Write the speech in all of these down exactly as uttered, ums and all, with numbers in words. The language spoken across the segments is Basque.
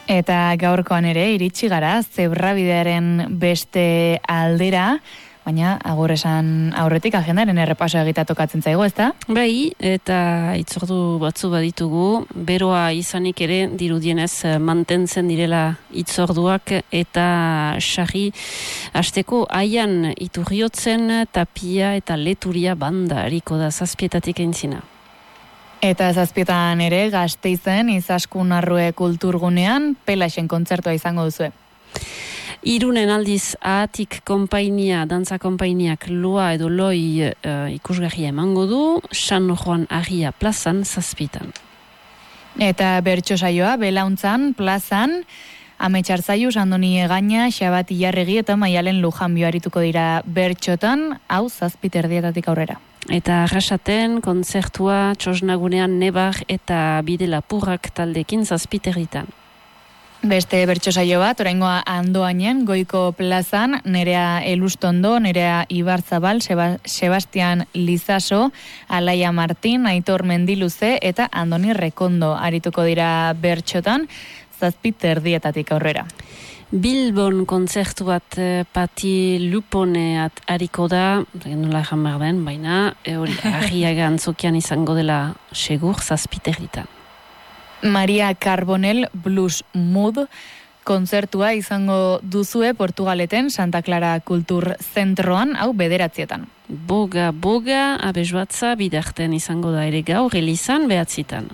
Eta gaurkoan ere iritsi gara zebrabidearen beste aldera, baina agur esan aurretik agendaren errepaso egita tokatzen zaigu, ezta? Bai, eta itzordu batzu baditugu, beroa izanik ere dirudienez mantentzen direla itzorduak eta sarri hasteko aian Iturriotzen Tapia eta Leturia banda hariko da zazpietatik aintzina. Eta zazpietan ere Gasteizen Izaskun Arrue kulturgunean Pelaxen kontzertua izango duzue. Irunen aldiz Ahatik konpainia, dantza konpainiak Loa edo Loi uh, ikusgarria emango du, San Juan Arria plazan zazpitan. Eta bertso saioa Belauntzan plazan, Ametxar Zaius, Andoni Egaña, Xabati Jarregi eta Maialen Lujanbio arituko dira bertxotan, hau zazpit erdietatik aurrera. Eta Arrasaten kontzertua Txosnagunean Nebar eta Bide Lapurrak taldekin zazpit erditan. Beste bertso saio bat, oraingoa Andoainen, Goiko plazan, Nerea Elustondo, Nerea Ibarzabal, Seba, Sebastian Lizaso, Alaia Martin, Aitor Mendiluze eta Andoni Rekondo arituko dira bertxotan, zazpit erdietatik aurrera. Bilbon kontzertu bat eh, Pati Lupone hariko da, nola ejan behar den, baina hori Arriaga antzokian izango dela segur zazpit erditan. Maria Carbonell Blues Mood kontzertua izango duzue Portugaleten Santa Clara Kultur Zentroan, hau bederatzietan. Boga, boga, abesbatza bidarten izango da ere gaur, elizan behatzitan.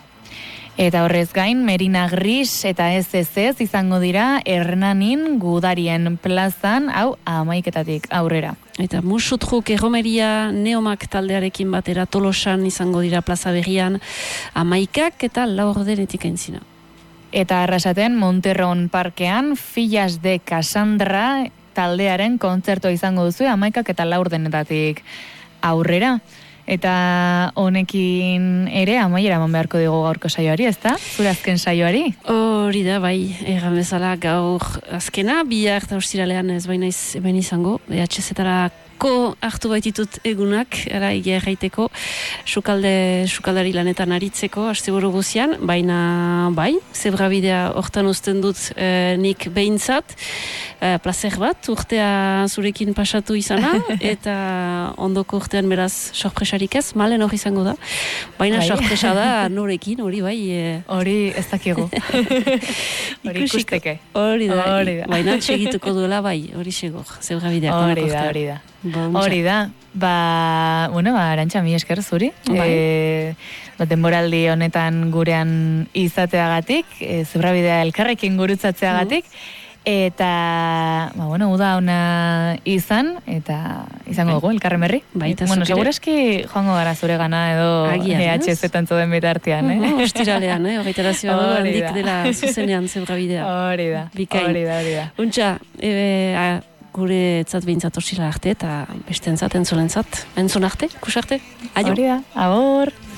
Eta horrez gain, Merina Gris eta ez ez ez izango dira Hernanin Gudarien plazan, hau amaiketatik aurrera. Eta Musutruk erromeria neomak taldearekin batera Tolosan izango dira plaza berrian amaikak eta laurdenetik aintzina. Eta Arrasaten Monterron parkean Fillas de Cassandra taldearen kontzertua izango duzu amaikak eta laurdenetatik aurrera. Eta honekin ere amaiera eman beharko dugu gaurko saioari, ezta? Zure azken saioari? Hori da, bai, egan bezala gaur azkena, bihar eta ostiralean ez baina hemen izango, E H Z-etarako hartu baititut egunak, era egia erraiteko, sukalde, sukaldari lanetan aritzeko, asteburu guzian, baina bai, zebrabidea hortan uzten dut eh, nik behintzat, eh, placer bat, urtea zurekin pasatu izana, eta ondoko urtean beraz sorpresarik ez, malen hori izango da, baina bai. Sorpresa da norekin, hori bai. Eh, hori ez dakigu. Hori ikusteke. Hori da, hori da. baina txegituko duela bai, hori segor, zebrabideak. Hori da, hori da. Hori da, ba, bueno, ba, Arantxa, mi esker zuri. Bai. E, ba, denboraldi honetan gurean izateagatik, e, zebrabidea elkarrekin gurutzatzeagatik, eta, ba, bueno, uda ona izan, eta izango dugu, elkarren berri. Baita bueno, zukere. segurazki joango gara zure gana edo Agian, E H Z-etan zoden bitartean, eh? Uh, ostiralean, eh? Hogeita razioa Hori handik da. dela zuzenean zebrabidea. Hori da, Bikain. hori da, hori da. Untxa, e, a, gure etzat behintzat osila arte eta beste entzat, entzulentzat, entzun arte, kus arte, aio. Hori da, abor!